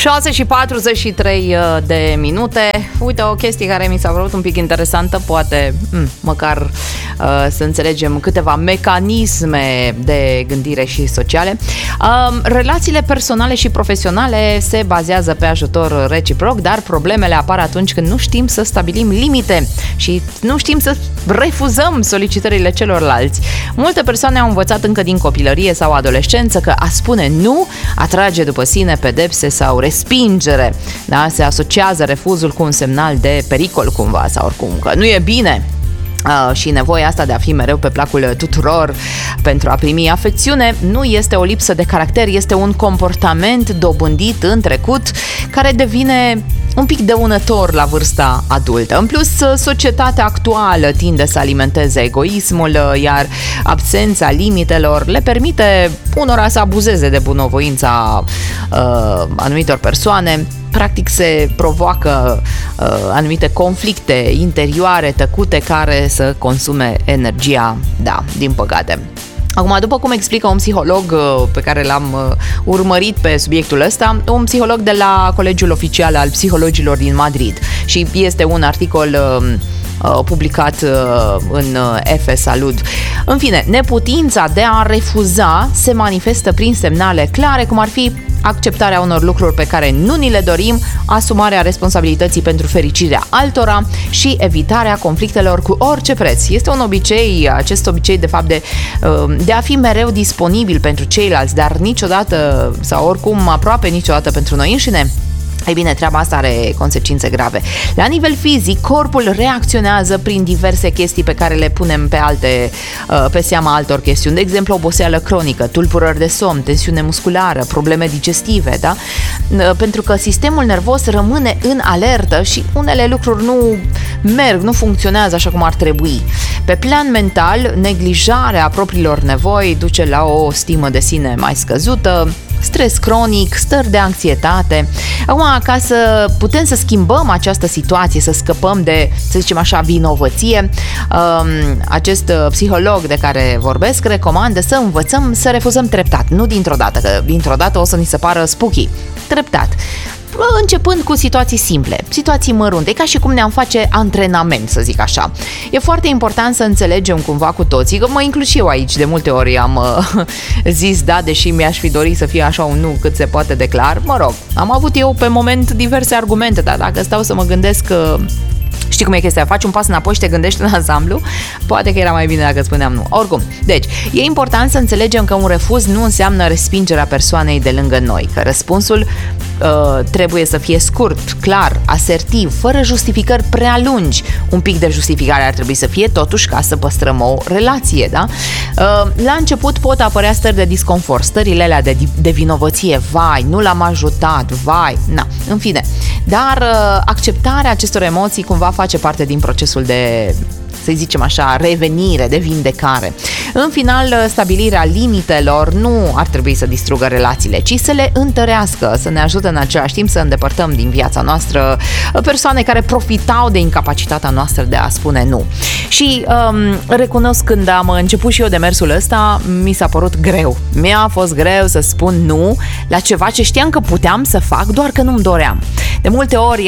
6:43 de minute. Uite, o chestie care mi s-a părut un pic interesantă, poate măcar să înțelegem câteva mecanisme de gândire și sociale. Relațiile personale și profesionale se bazează pe ajutor reciproc, dar problemele apar atunci când nu știm să stabilim limite și nu știm să refuzăm solicitările celorlalți. Multe persoane au învățat încă din copilărie sau adolescență că a spune nu atrage după sine pedepse sau respingere. Da? Se asociază refuzul cu un semnal de pericol cumva sau oricum că nu e bine. Și nevoia asta de a fi mereu pe placul tuturor pentru a primi afecțiune nu este o lipsă de caracter, este un comportament dobândit în trecut care devine un pic dăunător la vârsta adultă. În plus, societatea actuală tinde să alimenteze egoismul, iar absența limitelor le permite unora să abuzeze de bunăvoința anumitor persoane. Practic se provoacă anumite conflicte interioare tăcute care să consume energia, da, din păcate. Acum, după cum explică un psiholog pe care l-am urmărit pe subiectul ăsta, un psiholog de la Colegiul Oficial al Psihologilor din Madrid, și este un articol publicat în F. Salud. În fine, neputința de a refuza se manifestă prin semnale clare, cum ar fi acceptarea unor lucruri pe care nu ni le dorim, asumarea responsabilității pentru fericirea altora și evitarea conflictelor cu orice preț. Este un obicei, acest obicei de fapt de a fi mereu disponibil pentru ceilalți, dar niciodată sau oricum aproape niciodată pentru noi înșine. Ei bine, treaba asta are consecințe grave. La nivel fizic, corpul reacționează prin diverse chestii pe care le punem pe seama altor chestiuni. De exemplu, oboseală cronică, tulburări de somn, tensiune musculară, probleme digestive, da? Pentru că sistemul nervos rămâne în alertă și unele lucruri nu merg, nu funcționează așa cum ar trebui. Pe plan mental, neglijarea propriilor nevoi duce la o stimă de sine mai scăzută, stres cronic, stări de anxietate. Acum, ca să putem să schimbăm această situație, să scăpăm de, să zicem așa, vinovăție, acest psiholog de care vorbesc recomandă să învățăm să refuzăm treptat, nu dintr-o dată, că dintr-o dată o să ni se pară spooky, treptat. Începând cu situații simple, situații mărunte, ca și cum ne-am face antrenament, să zic așa. E foarte important să înțelegem cumva cu toții, că mă includ și eu aici, de multe ori am zis da, deși mi-aș fi dorit să fie așa un nu cât se poate de clar. Mă rog, am avut eu pe moment diverse argumente, dar dacă stau să mă gândesc știi cum e chestia? Faci un pas înapoi și te gândești în ansamblu? Poate că era mai bine dacă spuneam nu. Oricum, deci, e important să înțelegem că un refuz nu înseamnă respingerea persoanei de lângă noi, că răspunsul trebuie să fie scurt, clar, asertiv, fără justificări prea lungi. Un pic de justificare ar trebui să fie totuși ca să păstrăm o relație, da? La început pot apărea stări de disconfort, stările alea de vinovăție, vai, nu l-am ajutat, vai, na, în fine. Dar acceptarea acestor emoții cumva face parte din procesul de, să zicem așa, revenire, de vindecare. În final, stabilirea limitelor nu ar trebui să distrugă relațiile, ci să le întărească, să ne ajute în același timp să îndepărtăm din viața noastră persoane care profitau de incapacitatea noastră de a spune nu. Și recunosc, când am început și eu demersul ăsta, mi s-a părut greu. Mi-a fost greu să spun nu la ceva ce știam că puteam să fac, doar că nu-mi doream. De multe ori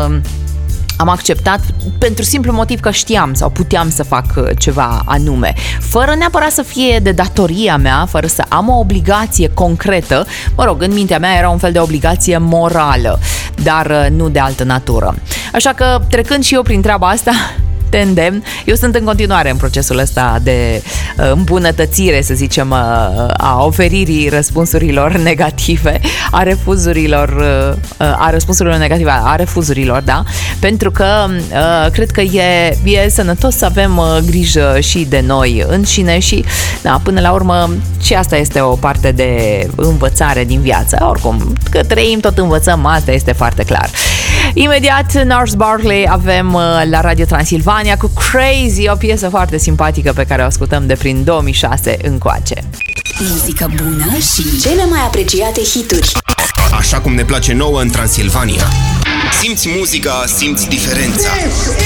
am acceptat pentru simplu motiv că știam sau puteam să fac ceva anume, fără neapărat să fie de datoria mea, fără să am o obligație concretă. Mă rog, în mintea mea era un fel de obligație morală, dar nu de altă natură. Așa că, trecând și eu prin treaba asta, te îndemn. Eu sunt în continuare în procesul ăsta de îmbunătățire, să zicem, a oferirii răspunsurilor negative, a răspunsurilor negative, a refuzurilor, da? Pentru că cred că e sănătos să avem grijă și de noi înșine și, da, până la urmă, și asta este o parte de învățare din viață. Oricum, că trăim, tot învățăm, asta este foarte clar. Imediat, Gnarls Barkley avem la Radio Transilvania cu Crazy, o piesă foarte simpatică pe care o ascultăm de prin 2006 încoace. Muzică bună și cele mai apreciate hituri. Așa cum ne place nouă în Transilvania. Simți muzica, simți diferența.